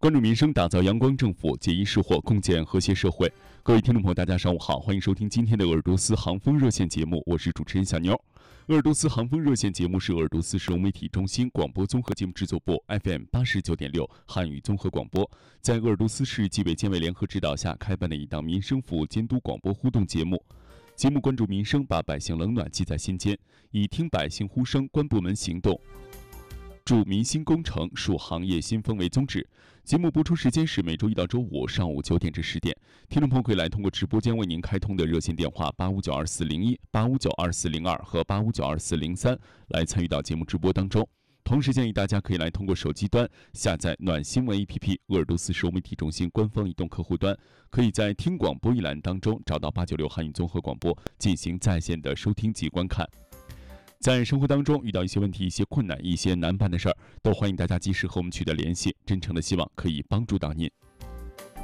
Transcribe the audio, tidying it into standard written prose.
关注民生，打造阳光政府，解疑释惑，共建和谐社会。各位听众朋友，大家上午好，欢迎收听今天的鄂尔多斯航风热线节目，我是主持人小妞。鄂尔多斯航风热线节目是鄂尔多斯市融媒体中心广播综合节目制作部 FM89.6 汉语综合广播，在鄂尔多斯市纪委监委联合指导下开办的一档民生服务监督广播互动节目。节目关注民生，把百姓冷暖记在心间，以听百姓呼声，观部门行动，助民心工程，树行业新风为宗旨。节目播出时间是每周一到周五上午9点至10点。听众朋友可以来通过直播间为您开通的热线电话8592401、8592402和8592403来参与到节目直播当中。同时建议大家可以来通过手机端下载暖新闻 APP 鄂尔多斯市融媒体中心官方移动客户端，可以在听广播一栏当中找到896汉语综合广播进行在线的收听及观看。在生活当中遇到一些问题、一些困难、一些难办的事儿，都欢迎大家及时和我们取得联系，真诚的希望可以帮助到您。